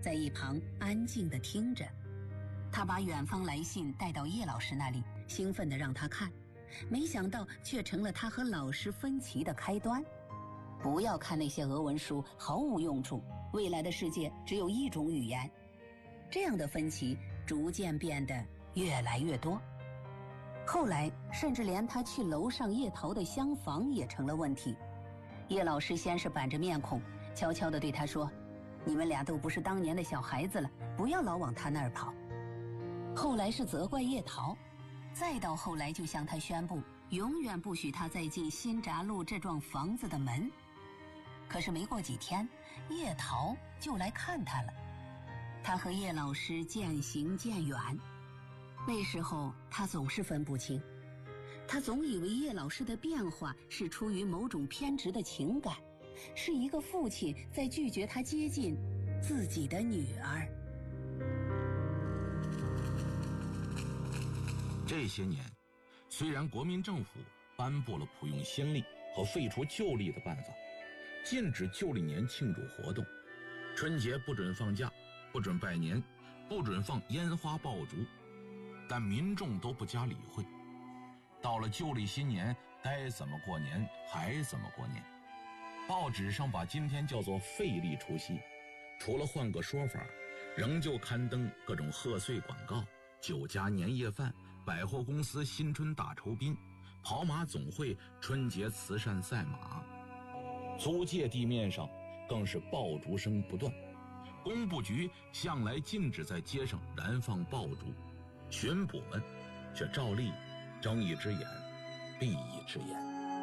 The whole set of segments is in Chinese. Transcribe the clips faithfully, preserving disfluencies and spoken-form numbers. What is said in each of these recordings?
在一旁安静地听着。他把远方来信带到叶老师那里，兴奋地让他看，没想到却成了他和老师分歧的开端。不要看那些俄文书，毫无用处，未来的世界只有一种语言。这样的分歧逐渐变得越来越多，后来甚至连他去楼上叶桃的厢房也成了问题。叶老师先是板着面孔，悄悄地对他说：“你们俩都不是当年的小孩子了，不要老往他那儿跑。”后来是责怪叶桃，再到后来就向他宣布，永远不许他再进新闸路这幢房子的门。可是没过几天，叶桃就来看他了。他和叶老师渐行渐远，那时候他总是分不清，他总以为叶老师的变化是出于某种偏执的情感，是一个父亲在拒绝他接近自己的女儿。 这些年，虽然国民政府颁布了普用新历和废除旧历的办法，禁止旧历年庆祝活动，春节不准放假，不准拜年，不准放烟花爆竹，但民众都不加理会。到了旧历新年，该怎么过年还怎么过年。报纸上把今天叫做废历除夕，除了换个说法，仍旧刊登各种贺岁广告、酒家年夜饭、百货公司新春大酬宾、跑马总会春节慈善赛马。租界地面上更是爆竹声不断，工部局向来禁止在街上燃放爆竹，巡捕们却照例睁一只眼闭一只眼。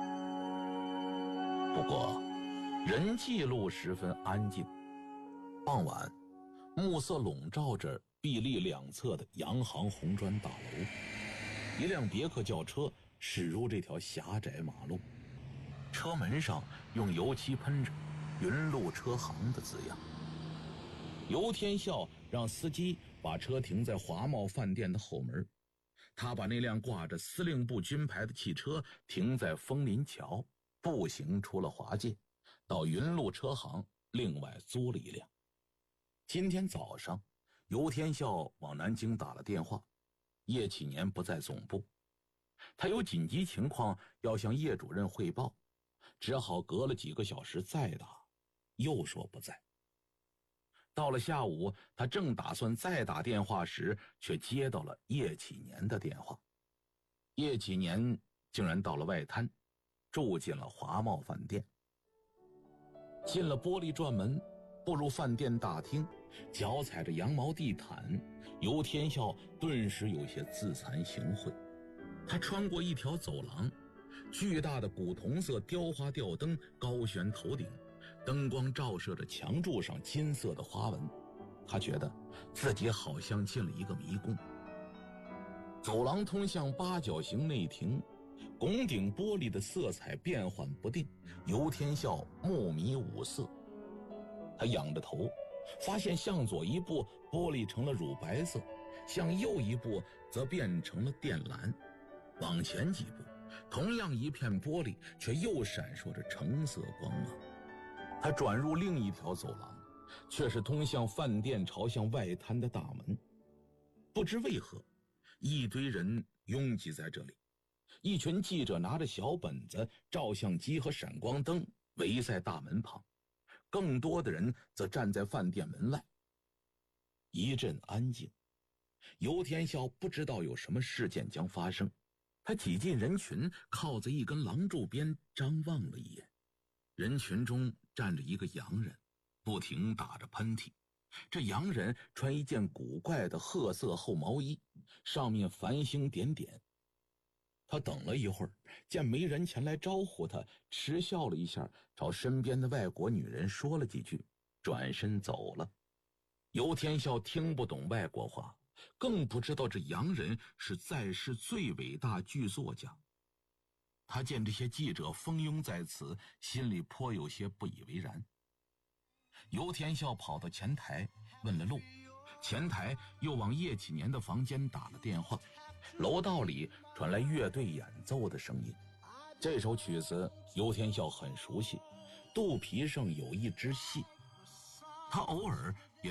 不过人际路十分安静，傍晚暮色笼罩着壁立两侧的洋行红砖大楼，一辆别克轿车驶入这条狭窄马路，车门上用油漆喷着云路车行的字样。游天笑让司机把车停在华茂饭店的后门，他把那辆挂着司令部军牌的汽车停在枫林桥，步行出了华界，到云路车行另外租了一辆。今天早上游天笑往南京打了电话，叶启年不在总部，他有紧急情况要向叶主任汇报，只好隔了几个小时再打，又说不在。到了下午，他正打算再打电话时，却接到了叶启年的电话。叶启年竟然到了外滩，住进了华茂饭店。进了玻璃转门，步入饭店大厅，脚踩着羊毛地毯，游天笑顿时有些自惭形秽。他穿过一条走廊，巨大的古铜色雕花吊灯高悬头顶，灯光照射着墙柱上金色的花纹，他觉得自己好像进了一个迷宫。走廊通向八角形内庭，拱顶玻璃的色彩变幻不定，游天笑目迷五色。他仰着头，发现向左一步玻璃成了乳白色，向右一步则变成了靛蓝，往前几步同样一片玻璃却又闪烁着橙色光芒。他转入另一条走廊，却是通向饭店朝向外滩的大门。不知为何，一堆人拥挤在这里，一群记者拿着小本子、照相机和闪光灯围在大门旁，更多的人则站在饭店门外。一阵安静，游天笑不知道有什么事件将发生，他挤进人群，靠在一根廊柱边张望了一眼。人群中站着一个洋人，不停打着喷嚏。这洋人穿一件古怪的褐色厚毛衣，上面繁星点点。他等了一会儿，见没人前来招呼他，嗤笑了一下，朝身边的外国女人说了几句，转身走了。游天笑听不懂外国话，更不知道这洋人是在世最伟大剧作家。他见这些记者蜂拥在此，心里颇有些不以为然。游天笑跑到前台问了路，前台又往叶启年的房间打了电话。楼道里传来乐队演奏的声音，这首曲子游天笑很熟悉，肚皮上有一支戏。他偶尔